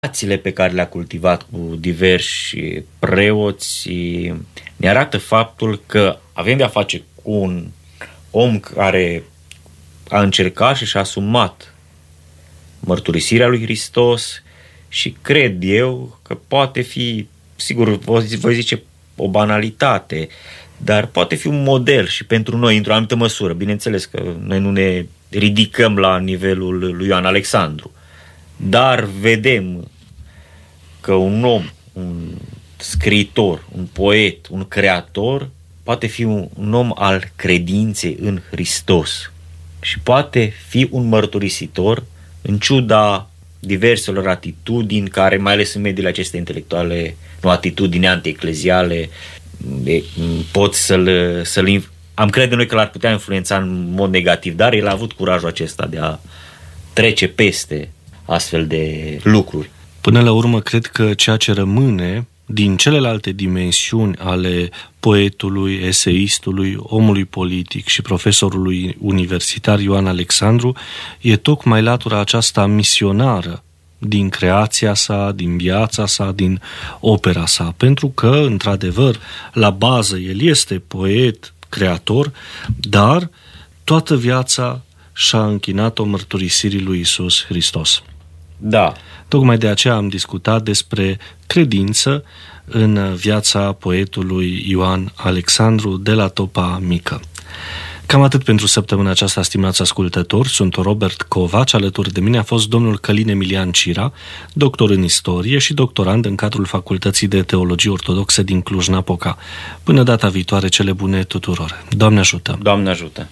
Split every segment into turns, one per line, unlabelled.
relațiile pe care le-a cultivat cu diversi preoți ne arată faptul că avem de-a face cu un om care a încercat și și-a asumat mărturisirea lui Hristos și cred eu că poate fi, sigur, voi zice o banalitate, dar poate fi un model și pentru noi într-o anumită măsură. Bineînțeles că noi nu ne ridicăm la nivelul lui Ioan Alexandru, dar vedem că un om, un scriitor, un poet, un creator poate fi un om al credinței în Hristos și poate fi un mărturisitor în ciuda diverselor atitudini care, mai ales în mediile acestea intelectuale, nu atitudini anti-ecleziale, pot să-l am crede noi că l-ar putea influența în mod negativ, dar el a avut curajul acesta de a trece peste astfel de lucruri.
Până la urmă, cred că ceea ce rămâne din celelalte dimensiuni ale poetului, eseistului, omului politic și profesorului universitar Ioan Alexandru e tocmai latura aceasta misionară din creația sa, din viața sa, din opera sa, pentru că, într-adevăr, la bază el este poet, creator, dar toată viața și-a închinat-o mărturisirii lui Iisus Hristos.
Da.
Tocmai de aceea am discutat despre credință în viața poetului Ioan Alexandru de la Topa Mică. Cam atât pentru săptămâna aceasta, stimați ascultători. Sunt Robert Covaci, alături de mine a fost domnul Călin Emilian Cira, doctor în istorie și doctorand în cadrul Facultății de Teologie Ortodoxă din Cluj-Napoca. Până data viitoare, cele bune tuturor. Doamne ajută!
Doamne ajută!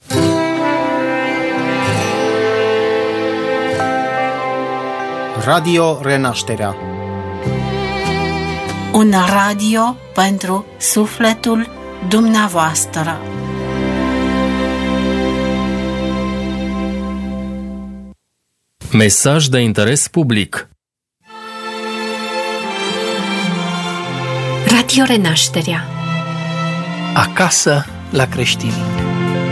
Radio Renașterea.
Un radio pentru sufletul dumneavoastră.
Mesaj de interes public.
Radio Renașterea.
Acasă la creștini.